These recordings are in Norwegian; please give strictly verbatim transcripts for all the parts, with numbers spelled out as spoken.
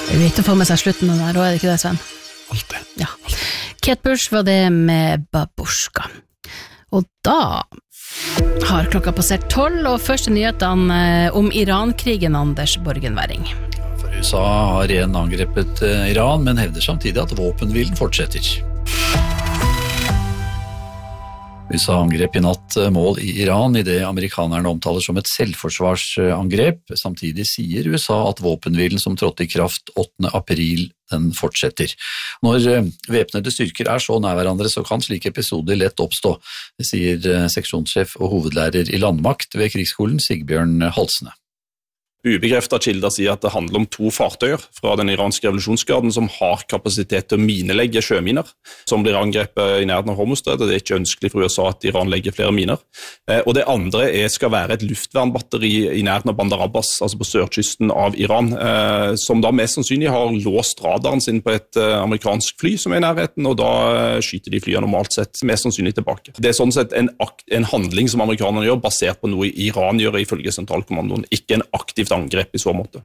Det er viktig å få med seg slutten av den her, er det ikke det, Sven? Alltid. Ja. Kate Bush var det med Babushka. Og da har klokka passert tolv, og første nyhetene om Iran-krigen, Anders Borgenværing. For U S A har igjen angrepet Iran, men hevder samtidig at våpenhvilen fortsetter. U S A angrep i natt mål i Iran i det amerikanerne omtaler som et selvforsvarsangrep. Samtidig sier U S A at våpenhvilen som trådte i kraft åttende april den fortsetter. Når væpnede styrker er så nær hverandre, så kan slike episoder lett oppstå, det sier seksjonssjef og hovedlærer i landmakt ved krigsskolen Sigbjørn Halsene. Ubekreftet kilder sier at det handler om to fartøyer fra den iranske revolusjonsgarden som har kapasitet til å minelegge sjøminer, som blir angrepet i nærheten av Hormuzstredet. Det er ikke ønskelig for U S A at Iran legger flere miner. Og det andre er, skal være et luftvernbatteri i nærheten av Bandar Abbas, altså på sørkysten av Iran, som da mest sannsynlig har låst radaren sin på et amerikansk fly som er i nærheten, og da skyter de flyene normalt sett mest sannsynlig tilbake. Det er sånn sett en, en handling som amerikanerne gjør, basert på noe Iran gjør ifølge sentralkommandoen, ikke en aktivt angrep i så måte.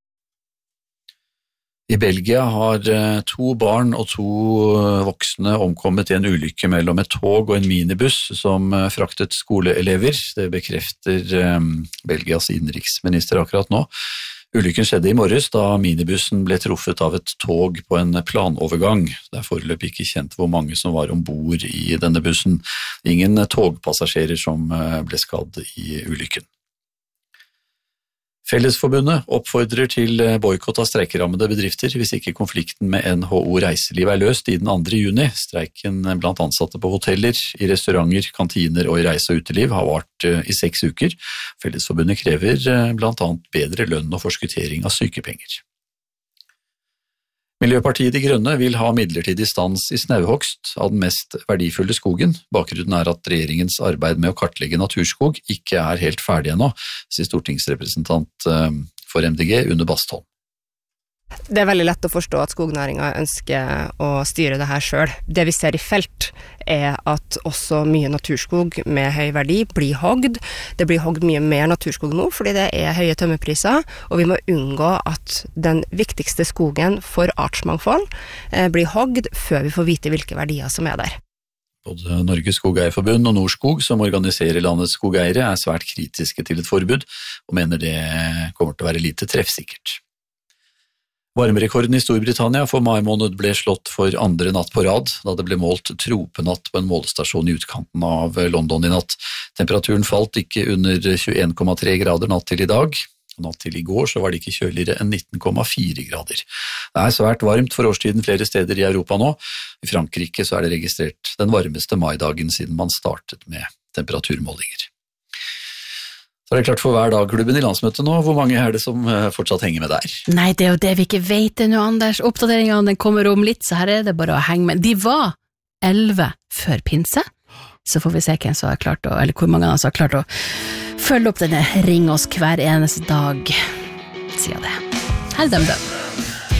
I Belgia har to barn og to voksne omkommet i en ulykke mellom et tog og en minibuss som fraktet skoleelever. Det bekrefter Belgias innenriksminister akkurat nå. Ulykken skjedde i morges da minibussen ble truffet av et tog på en planovergang. Det er foreløpig ikke kjent hvor mange som var ombord i denne bussen. Ingen togpassasjerer som ble skadd i ulykken. Fellesforbundet oppfordrer til boykott av streikerammede bedrifter hvis ikke konflikten med N H O Reiseliv er løst i den andre juni. Streiken blant ansatte på hoteller, i restauranter, kantiner og i reise- og uteliv har vart i seks uker. Fellesforbundet krever blant annet bedre lønn og forskuttering av sykepenger. Miljøpartiet De Grønne vil ha midlertidig stans i snauhogst av den mest verdifulle skogen. Bakgrunnen er at regjeringens arbeid med å kartlegge naturskog ikke er helt ferdig ennå, sier stortingsrepresentant for M D G Une Bastholm. Det er veldig lett å forstå at skognæringen ønsker å styre det her selv. Det vi ser i felt er at også mye naturskog med høy verdi blir hogd. Det blir hogd mye mer naturskog nå fordi det er høye tømmerpriser, og vi må unngå at den viktigste skogen for artsmangfold blir hogd før vi får vite hvilke verdier som er der. Både Norges Skogeierforbund og Norskog, som organiserer landets skogeiere, er svært kritiske til et forbud, og mener det kommer til å være lite treffsikkert. Varmerekorden i Storbritannia for mai måned ble slått for andre natt på rad, da det ble målt tropenatt på en målestasjon i utkanten av London i natt. Temperaturen falt ikke under tjueen komma tre grader natt til i dag. Natt til i går så var det ikke kjøligere enn nitten komma fire grader. Det er svært varmt for årstiden flere steder i Europa nå. I Frankrike så er det registrert den varmeste maidagen siden man startet med temperaturmålinger. Så er det klart for hver dag klubben i landsmøtet nå. Hvor mange er det som fortsatt henger med der? Nei, det er jo det vi ikke vet ennå, Anders. Oppdateringen den kommer om litt, så her er det bare å henge med. De var elleve før pinse, så får vi se hvem som har klart å, eller hvor mange av oss har klart å følge opp denne ring oss hver eneste dag, sier det. Held dem da.